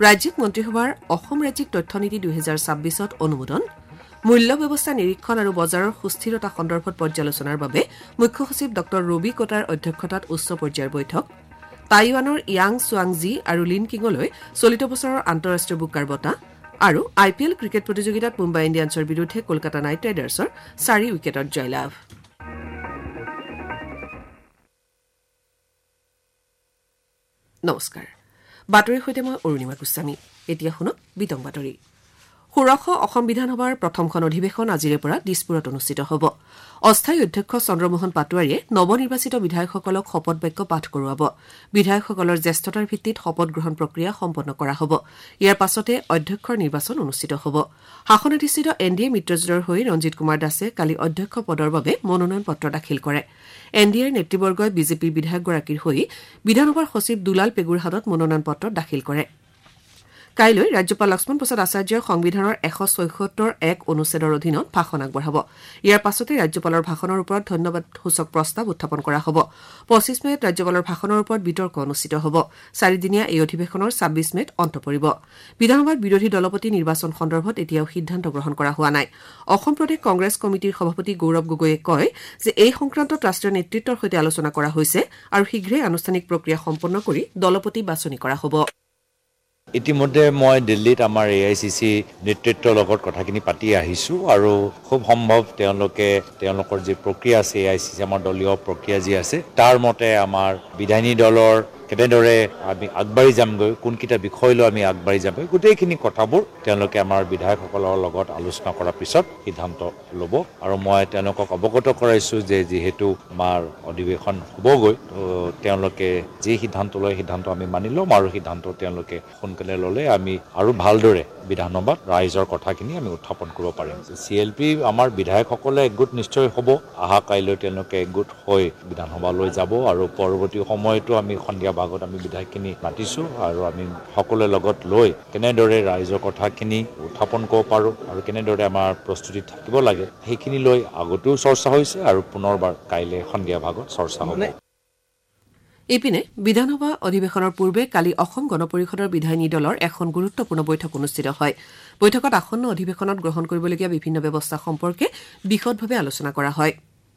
ৰাজ্যিক মন্ত্ৰীসভাৰ অসম ৰাজ্যিক তথ্যনীতি 2026ত অনুমোদন মূল্য ব্যৱস্থা নিৰীক্ষণ আৰু বজাৰৰ সুস্থিৰতা সন্দৰ্ভত পৰ্যালোচনাৰ বাবে মুখ্য সচিব ড ৰবি কোটাৰ অধ্যক্ষতাত উচ্চ পৰ্যায়ৰ বৈঠক টাইৱানৰ ইয়াং চুৱাংজি আৰু লিন কিঙলৈ চলিত বছৰৰ আন্তঃৰাষ্ট্ৰীয় বুকাৰ বঁটা আৰু IPL ক্ৰিকেট প্ৰতিযোগিতাত মুম্বাই ইণ্ডিয়ানছৰ বিৰুদ্ধে কলকাতা নাইট ৰাইডাৰ্ছৰ 4 উইকেটত জয়লাভ। নমস্কাৰ, বাতৰিৰ সৈতে মই অৰুণিমা গোস্বামী। এতিয়া শুনক বিতং বাতৰি। ষোড়শ অসম বিধানসভাৰ প্ৰথমখন অধিৱেশন আজিৰে পৰা দিছপুৰত অনুষ্ঠিত হ'ব। অস্থায়ী অধ্যক্ষ চন্দ্ৰমোহন পাটোৱাৰীয়ে নৱনিৰ্বাচিত বিধায়কসকলক শপত বাক্য পাঠ কৰোৱাব। বিধায়কসকলৰ জ্যেষ্ঠতাৰ ভিত্তিত শপত গ্ৰহণ প্ৰক্ৰিয়া সম্পন্ন কৰা হ'ব। ইয়াৰ পাছতে অধ্যক্ষৰ নিৰ্বাচন অনুষ্ঠিত হ'ব। শাসনাধিষ্ঠিত NDA মিত্ৰজোঁটৰ হৈ ৰঞ্জিত কুমাৰ দাসে কালি অধ্যক্ষ পদৰ বাবে মনোনয়ন পত্ৰ দাখিল কৰে। NDAৰ নেতৃবৰ্গই বিজেপিৰ বিধায়কগৰাকীৰ হৈ বিধানসভাৰ সচিব দুলাল পেগুৰ হাতত মনোনয়ন পত্ৰ দাখিল কৰে। কাইলৈ ৰাজ্যপাল লক্ষ্মণ প্ৰসাদ আচাৰ্যই সংবিধানৰ 176(1) অনুচ্ছেদৰ অধীনত ভাষণ আগবঢ়াব। ইয়াৰ পাছতে ৰাজ্যপালৰ ভাষণৰ ওপৰত ধন্যবাদসূচক প্ৰস্তাৱ উত্থাপন কৰা হ'ব। 25 মেত ৰাজ্যপালৰ ভাষণৰ ওপৰত বিতৰ্ক অনুষ্ঠিত হ'ব। 4দিনীয়া এই অধিৱেশনৰ 26 মেত অন্ত পৰিব। বিধানসভাত বিৰোধী দলপতি নিৰ্বাচন সন্দৰ্ভত এতিয়াও সিদ্ধান্ত গ্ৰহণ কৰা হোৱা নাই। অসম প্ৰদেশ কংগ্ৰেছ কমিটিৰ সভাপতি গৌৰৱ গগৈয়ে কয় যে এই সংক্ৰান্তত ৰাষ্ট্ৰীয় নেতৃত্বৰ সৈতে আলোচনা কৰা হৈছে আৰু শীঘ্ৰেই আনুষ্ঠানিক প্ৰক্ৰিয়া সম্পন্ন কৰি দলপতি বাছনি কৰা হ'ব। ইতিমধ্যে মই দিল্লীত আমাৰ AICC নেতৃত্বৰ লগত কথাখিনি পাতি আহিছোঁ আৰু খুব সম্ভৱ তেওঁলোকৰ যি প্ৰক্ৰিয়া আছে AICC আমাৰ দলীয় প্ৰক্ৰিয়া যি আছে তাৰ মতে আমাৰ বিধায়িনী দলৰ কেনেদৰে আমি আগবাঢ়ি যামগৈ, কোনকেইটা বিষয় লৈ আমি আগবাঢ়ি যামগৈ, গোটেইখিনি কথাবোৰ তেওঁলোকে আমাৰ বিধায়কসকলৰ লগত আলোচনা কৰাৰ পিছত সিদ্ধান্ত ল'ব। আৰু মই তেওঁলোকক অৱগত কৰাইছোঁ যে যিহেতু আমাৰ অধিৱেশন হ'বগৈ, তেওঁলোকে যি সিদ্ধান্ত লয় সিদ্ধান্ত আমি মানি ল'ম আৰু সিদ্ধান্ত তেওঁলোকে সোনকালে ল'লে আমি আৰু ভালদৰে বিধানসভাত ৰাইজৰ কথাখিনি আমি উত্থাপন কৰিব পাৰিম। CLP আমাৰ বিধায়কসকলে একগোট নিশ্চয় হ'ব। অহা কাইলৈ তেওঁলোকে একগোট হৈ বিধানসভালৈ যাব আৰু পৰৱৰ্তী সময়তো আমি সন্ধিয়া ভাগত আমি বিধায়কখিনি মাতিছোঁ আৰু আমি সকলোৰে লগত লৈ কেনেদৰে ৰাইজৰ কথাখিনি উত্থাপন কৰিব পাৰোঁ আৰু কেনেদৰে আমাৰ প্ৰস্তুতি থাকিব লাগে সেইখিনি লৈ আগতেও চৰ্চা হৈছে আৰু পুনৰবাৰ কাইলৈ সন্ধিয়া ভাগত চৰ্চা হ'ব। ইপিনে বিধানসভা অধিৱেশনৰ পূৰ্বে কালি অসম গণ পৰিষদৰ বিধায়িনী দলৰ এখন গুৰুত্বপূৰ্ণ বৈঠক অনুষ্ঠিত হয়। বৈঠকত আসন্ন অধিৱেশনত গ্ৰহণ কৰিবলগীয়া বিভিন্ন ব্যৱস্থা সম্পৰ্কে বিশদভাৱে আলোচনা কৰা হয়।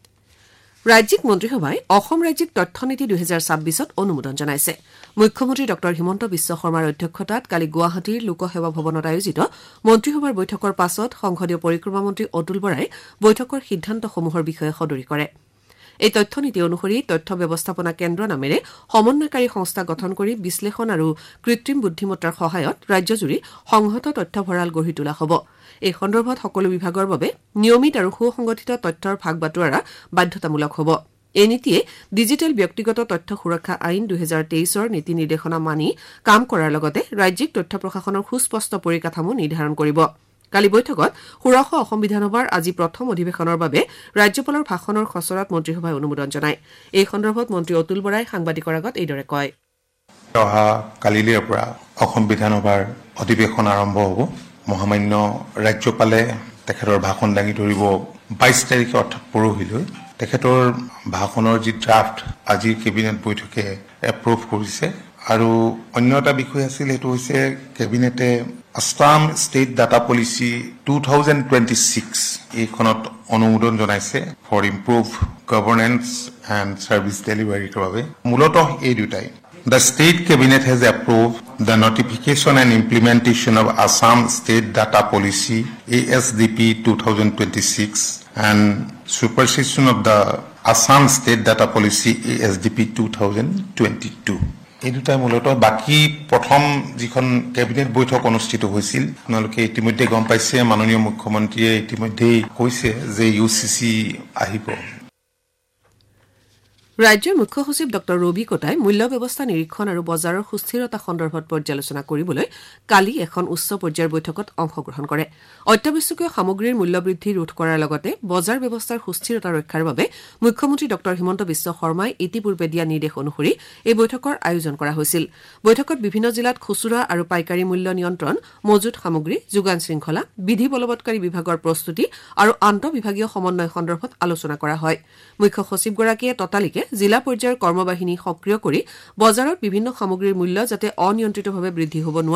ৰাজ্যিক মন্ত্ৰীসভাই অসম ৰাজ্যিক তথ্যনীতি 2026ত অনুমোদন জনাইছে। মুখ্যমন্ত্ৰী ড হিমন্ত বিশ্ব শৰ্মাৰ অধ্যক্ষতাত কালি গুৱাহাটীৰ লোকসেৱা ভৱনত আয়োজিত মন্ত্ৰীসভাৰ বৈঠকৰ পাছত সংসদীয় পৰিক্ৰমা মন্ত্ৰী অতুল বৰাই বৈঠকৰ সিদ্ধান্তসমূহৰ বিষয়ে সদৰি কৰে। এই তথ্যনীতি অনুসৰি তথ্য ব্যৱস্থাপনা কেন্দ্ৰ নামেৰে সমন্বয়কাৰী সংস্থা গঠন কৰি বিশ্লেষণ আৰু কৃত্ৰিম বুদ্ধিমত্তাৰ সহায়ত ৰাজ্যজুৰি সংহত তথ্য ভঁৰাল গঢ়ি তোলা হ'ব। এই সন্দৰ্ভত সকলো বিভাগৰ বাবে নিয়মিত আৰু সুসংগঠিত তথ্যৰ ভাগ বাটোৱাৰা বাধ্যতামূলক হ'ব। এই নীতিয়ে ডিজিটেল ব্যক্তিগত তথ্য সুৰক্ষা আইন 2023ৰ নীতি নিৰ্দেশনা মানি কাম কৰাৰ লগতে ৰাজ্যিক তথ্য প্ৰশাসনৰ সুস্পষ্ট পৰিকাঠামো নিৰ্ধাৰণ কৰিব। কালি বৈঠকত ষোড়শ অসম বিধানসভাৰ আজি প্ৰথম অধিৱেশনৰ বাবে ৰাজ্যপালৰ ভাষণৰ খচৰাত মন্ত্ৰীসভাই অনুমোদন জনায়। এই সন্দৰ্ভত মন্ত্ৰী অতুল বৰাই সাংবাদিকৰ আগত এইদৰে কয়। অহা কালিলৈৰ পৰা অসম বিধানসভাৰ অধিৱেশন আৰম্ভ হ'ব। মহামান্য ৰাজ্যপালে তেখেতৰ ভাষণ দাঙি ধৰিব 22 তাৰিখে অৰ্থাৎ পৰহিলৈ। তেখেতৰ ভাষণৰ যি ড্ৰাফ্ট আজিৰ কেবিনেট বৈঠকে এপ্ৰুভ কৰিছে আৰু অন্য এটা বিষয় আছিল, সেইটো হৈছে কেবিনেটে আছাম ষ্টেট ডাটা পলিচি 2026 এইখনত অনুমোদন জনাইছে for improve governance and service ডেলিভাৰীৰ বাবে। মূলতঃ এই দুটাই। The state cabinet has approved the notification and implementation of Assam State Data Policy ASDP 2026 and supersession of the Assam State Data Policy ASDP 2022. এই দুটাই মূলতঃ বাকী প্ৰথম যিখন কেবিনেট বৈঠক অনুষ্ঠিত হৈছিল, আপোনালোকে ইতিমধ্যে গম পাইছে, মাননীয় মুখ্যমন্ত্ৰীয়ে ইতিমধ্যেই কৈছে যে UCC আহিব। ৰাজ্যৰ মুখ্য সচিব ড ৰবি কোটাই মূল্য ব্যৱস্থা নিৰীক্ষণ আৰু বজাৰৰ সুস্থিৰতা সন্দৰ্ভত পৰ্যালোচনা কৰিবলৈ কালি এখন উচ্চ পৰ্যায়ৰ বৈঠকত অংশগ্ৰহণ কৰে। অত্যাৱশ্যকীয় সামগ্ৰীৰ মূল্য বৃদ্ধি ৰোধ কৰাৰ লগতে বজাৰ ব্যৱস্থাৰ সুস্থিৰতা ৰক্ষাৰ বাবে মুখ্যমন্ত্ৰী ড হিমন্ত বিশ্ব শৰ্মাই ইতিপূৰ্বে দিয়া নিৰ্দেশ অনুসৰি এই বৈঠকৰ আয়োজন কৰা হৈছিল। বৈঠকত বিভিন্ন জিলাত খুচুৰা আৰু পাইকাৰী মূল্য নিয়ন্ত্ৰণ, মজুত সামগ্ৰী, যোগান শৃংখলা, বিধি বলবৎকাৰী বিভাগৰ প্ৰস্তুতি আৰু আন্তঃবিভাগীয় সমন্বয় সন্দৰ্ভত আলোচনা কৰা হয়। মুখ্য সচিবগৰাকীয়ে ততালিকে জিলা পৰ্যায়ৰ কৰ্মবাহিনী সক্ৰিয় কৰি বজাৰত বিভিন্ন সামগ্ৰীৰ মূল্য যাতে অনিয়ন্ত্ৰিতভাৱে বৃদ্ধি হ'ব